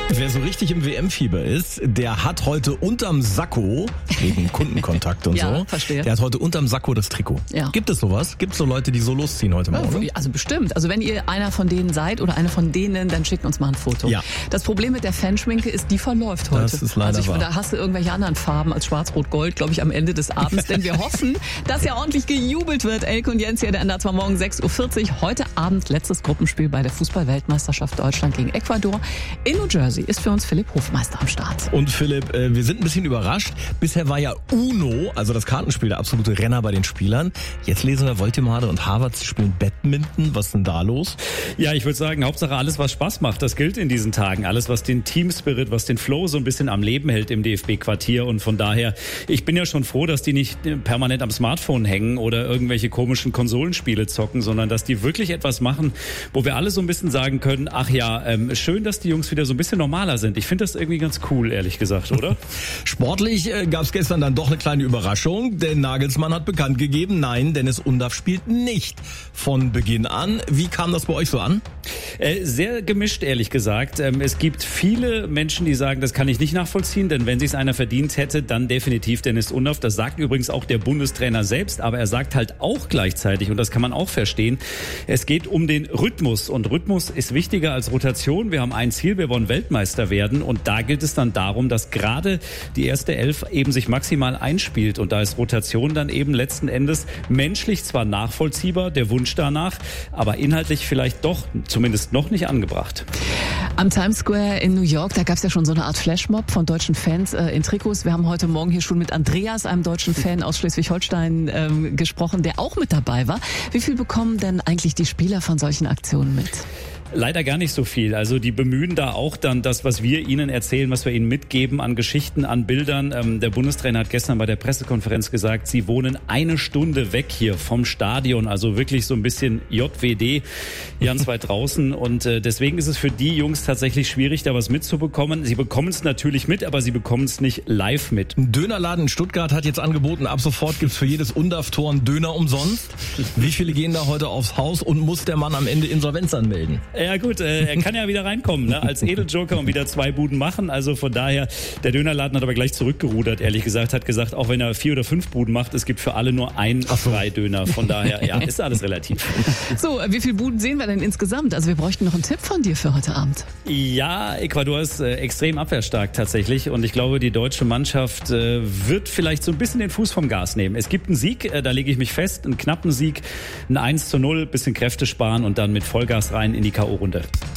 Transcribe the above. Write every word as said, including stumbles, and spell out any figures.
Wer so richtig im W M-Fieber ist, der hat heute unterm Sakko, wegen Kundenkontakt und ja, so, verstehe. der hat heute unterm Sakko das Trikot. Ja. Gibt es sowas? Gibt es so Leute, die so losziehen heute Morgen? Ja, also bestimmt. Also wenn ihr einer von denen seid oder eine von denen, dann schickt uns mal ein Foto. Ja. Das Problem mit der Fanschminke ist, die verläuft heute. Das ist leider also ich, wahr. Da hast du irgendwelche anderen Farben als Schwarz-Rot-Gold, glaube ich, am Ende des Abends. Denn wir hoffen, dass ja ordentlich gejubelt wird. Elke und Jens hier, der N D R zwei morgen sechs Uhr vierzig. Heute Abend letztes Gruppenspiel bei der Fußball-Weltmeisterschaft Deutschland gegen Ecuador. In New Jersey ist für uns Philipp Hofmeister am Start. Und Philipp, äh, wir sind ein bisschen überrascht. Bisher war ja Uno, also das Kartenspiel, der absolute Renner bei den Spielern. Jetzt lesen wir, Woltemade und Harvard spielen Badminton. Was ist denn da los? Ja, ich würde sagen, Hauptsache alles, was Spaß macht, das gilt in diesen Tagen. Alles, was den Teamspirit, was den Flow so ein bisschen am Leben hält im D F B-Quartier. Und von daher, ich bin ja schon froh, dass die nicht permanent am Smartphone hängen oder irgendwelche komischen Konsolenspiele zocken, sondern dass die wirklich etwas machen, wo wir alle so ein bisschen sagen können, ach ja, ähm, schön, dass die Jungs wieder so ein bisschen normaler sind. Ich finde das irgendwie ganz cool, ehrlich gesagt, oder? Sportlich äh, gab es gestern dann doch eine kleine Überraschung, denn Nagelsmann hat bekannt gegeben, nein, Dennis Undaff spielt nicht von Beginn an. Wie kam das bei euch so an? Äh, sehr gemischt, ehrlich gesagt. Ähm, es gibt viele Menschen, die sagen, das kann ich nicht nachvollziehen, denn wenn sich's einer verdient hätte, dann definitiv Dennis Undaff. Das sagt übrigens auch der Bundestrainer selbst, aber er sagt halt auch gleichzeitig, und das kann man auch verstehen, es geht um den Rhythmus, und Rhythmus ist wichtiger als Rotation. Wir haben ein Ziel, wir wollen Weltmeister werden, und da gilt es dann darum, dass gerade die erste Elf eben sich maximal einspielt, und da ist Rotation dann eben letzten Endes menschlich zwar nachvollziehbar, der Wunsch danach, aber inhaltlich vielleicht doch zumindest noch nicht angebracht. Am Times Square in New York, da gab es ja schon so eine Art Flashmob von deutschen Fans äh, in Trikots. Wir haben heute Morgen hier schon mit Andreas, einem deutschen Fan aus Schleswig-Holstein, ähm, gesprochen, der auch mit dabei war. Wie viel bekommen denn eigentlich die Spieler von solchen Aktionen mit? Leider gar nicht so viel. Also die bemühen da auch dann das, was wir ihnen erzählen, was wir ihnen mitgeben an Geschichten, an Bildern. Ähm, der Bundestrainer hat gestern bei der Pressekonferenz gesagt, sie wohnen eine Stunde weg hier vom Stadion. Also wirklich so ein bisschen J W D, ganz weit draußen. Und äh, deswegen ist es für die Jungs tatsächlich schwierig, da was mitzubekommen. Sie bekommen es natürlich mit, aber sie bekommen es nicht live mit. Ein Dönerladen in Stuttgart hat jetzt angeboten, ab sofort gibt's für jedes Undaff-Tor einen Döner umsonst. Wie viele gehen da heute aufs Haus und muss der Mann am Ende Insolvenz anmelden? Ja gut, äh, er kann ja wieder reinkommen, ne, als Edeljoker und wieder zwei Buden machen. Also von daher, der Dönerladen hat aber gleich zurückgerudert, ehrlich gesagt. Hat gesagt, auch wenn er vier oder fünf Buden macht, es gibt für alle nur einen Freidöner. Von daher, ja, ist alles relativ. So, wie viele Buden sehen wir denn insgesamt? Also wir bräuchten noch einen Tipp von dir für heute Abend. Ja, Ecuador ist äh, extrem abwehrstark tatsächlich. Und ich glaube, die deutsche Mannschaft äh, wird vielleicht so ein bisschen den Fuß vom Gas nehmen. Es gibt einen Sieg, äh, da lege ich mich fest, einen knappen Sieg, ein eins zu null, bisschen Kräfte sparen und dann mit Vollgas rein in die K O-Runde.